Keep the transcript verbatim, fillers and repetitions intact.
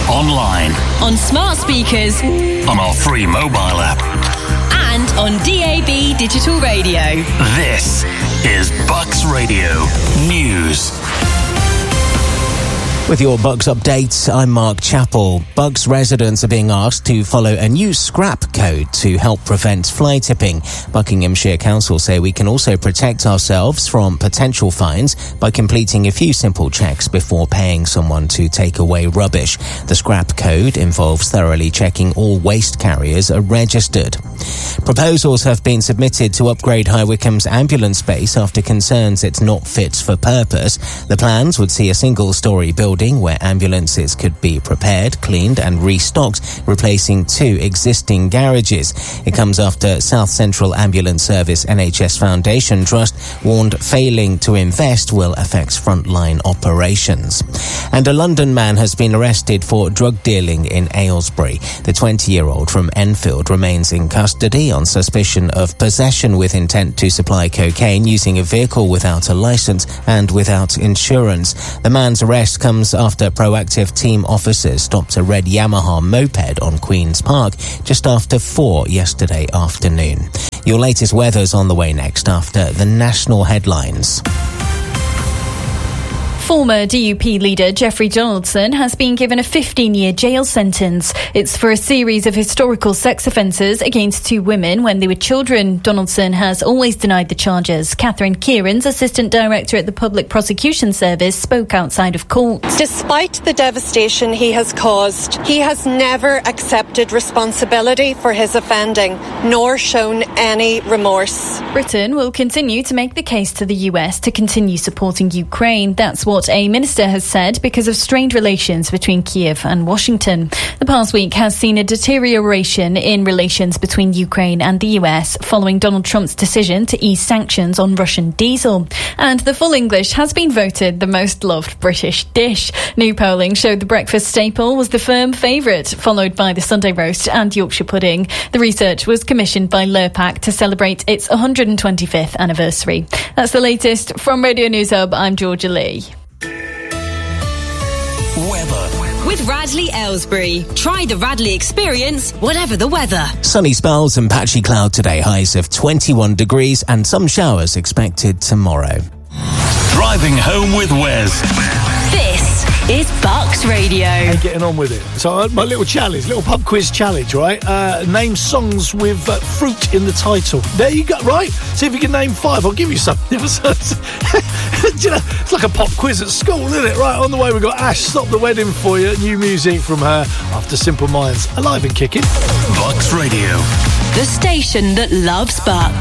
online, on smart speakers, on our free mobile app, and on D A B digital radio. This is Bucks Radio News. With your Bucks updates, I'm Mark Chappell. Bucks residents are being asked to follow a new scrap code to help prevent fly tipping. Buckinghamshire Council say we can also protect ourselves from potential fines by completing a few simple checks before paying someone to take away rubbish. The scrap code involves thoroughly checking all waste carriers are registered. Proposals have been submitted to upgrade High Wycombe's ambulance base after concerns it's not fit for purpose. The plans would see a single-storey building where ambulances could be prepared, cleaned and restocked, replacing two existing garages. It comes after South Central Ambulance Service N H S Foundation Trust warned failing to invest will affect frontline operations. And a London man has been arrested for drug dealing in Aylesbury. The twenty-year-old from Enfield remains in custody on suspicion of possession with intent to supply cocaine using a vehicle without a licence and without insurance. The man's arrest comes after proactive team officers stopped a red Yamaha moped on Queen's Park just after four yesterday afternoon. Your latest weather's on the way next after the national headlines. Former D U P leader Jeffrey Donaldson has been given a fifteen-year jail sentence. It's for a series of historical sex offences against two women when they were children. Donaldson has always denied the charges. Catherine Kieran's assistant director at the Public Prosecution Service spoke outside of court. Despite the devastation he has caused, he has never accepted responsibility for his offending, nor shown any remorse. Britain will continue to make the case to the U S to continue supporting Ukraine. That's what a minister has said because of strained relations between Kiev and Washington. The past week has seen a deterioration in relations between Ukraine and the U S following Donald Trump's decision to ease sanctions on Russian diesel. And the full English has been voted the most loved British dish. New polling showed the breakfast staple was the firm favourite, followed by the Sunday roast and Yorkshire pudding. The research was commissioned by Lurpak to celebrate its one hundred twenty-fifth anniversary. That's the latest from Radio News Hub. I'm Georgia Lee. Weather. With Radley Aylesbury. Try the Radley experience, whatever the weather. Sunny spells and patchy cloud today, highs of twenty-one degrees and some showers expected tomorrow. Driving home with Wes. This is Bucks Radio. And getting on with it. So uh, my little challenge, little pub quiz challenge, right? Uh, name songs with uh, fruit in the title. There you go, right? See if you can name five. I'll give you some. You know, it's like a pop quiz at school, isn't it? Right, on the way we've got Ash, Stop the Wedding for you. New music from her after Simple Minds. Alive and kicking. Bucks Radio. The station that loves Bucks.